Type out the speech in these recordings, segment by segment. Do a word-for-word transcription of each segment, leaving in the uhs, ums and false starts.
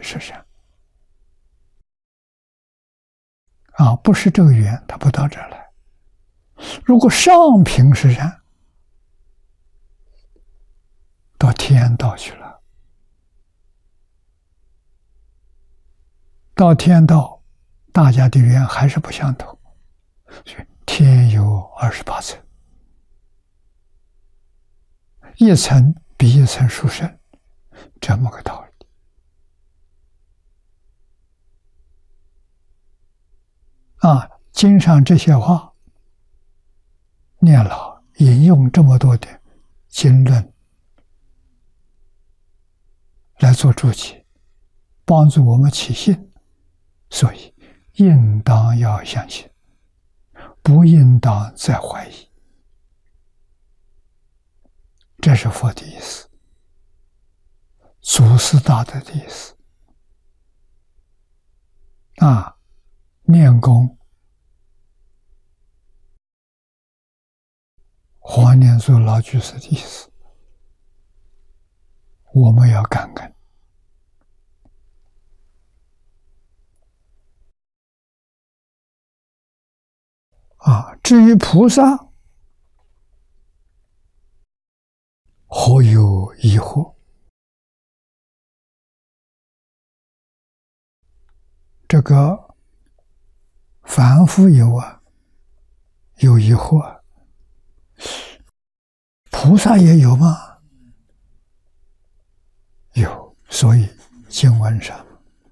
是善。啊，不是这个缘，他不到这儿来。如果上品是善，到天道去了。到天道，大家的缘还是不相同，所以天有二十八层，一层比一层殊胜，这么个道理。啊，经上这些话，念老引用这么多的经论来做注解，帮助我们起信，所以应当要相信，不应当再怀疑。这是佛的意思，祖师大德的意思。啊，念功黄念祖老居士的意思，我们要感恩。啊，至于菩萨，何有疑惑？这个凡夫有啊，有疑惑，菩萨也有吗？有，所以经文上，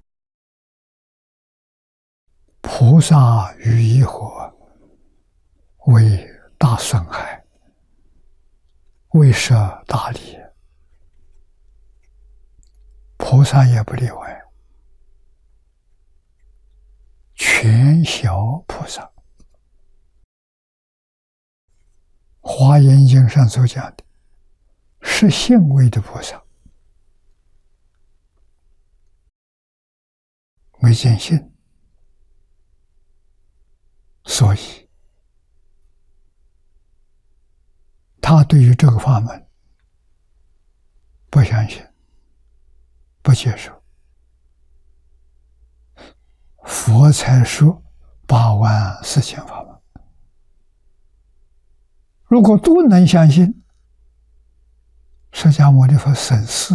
菩萨于疑惑，为大损害，为舍大利，菩萨也不例外。全小菩萨，华严经上所讲的是信位的菩萨，没见信，所以他对于这个法门不相信，不接受。佛才说八万四千法门，如果都能相信，释迦牟尼佛省事，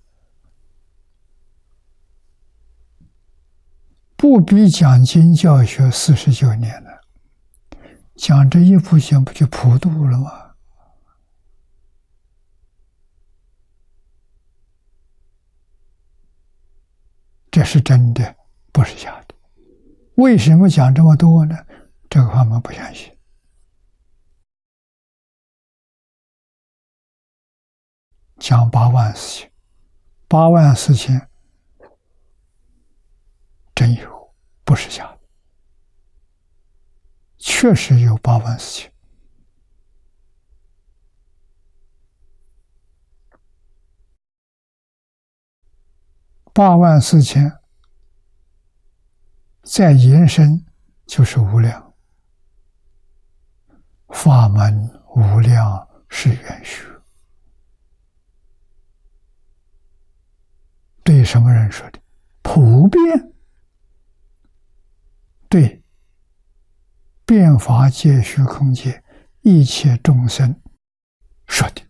不必讲经教学四十九年了，讲这一部经不就普度了吗？这是真的，不是假的。为什么讲这么多呢？这个法门不相信。讲八万四千，八万四千真有，不是假的，确实有八万四千。八万四千。再延伸就是无量，法门无量是圆虚。对什么人说的？普遍对遍法界虚空界一切众生说的。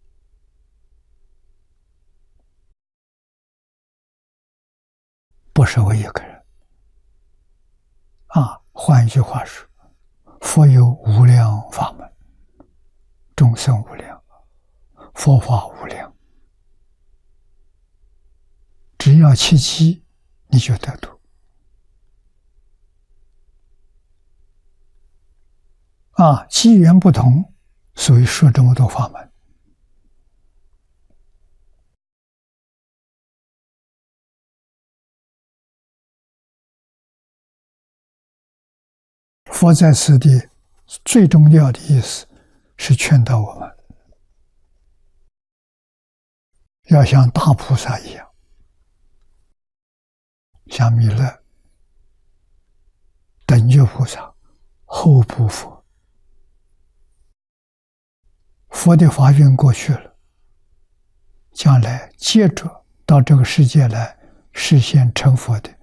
不是我一个人。啊，换一句话说，佛有无量法门，众生无量，佛法无量，只要契机，你就得度。啊，机缘不同，所以说这么多法门。佛在此地最重要的意思是劝导我们要像大菩萨一样，像弥勒、等觉菩萨、后部佛。佛的法运过去了，将来接着到这个世界来实现成佛的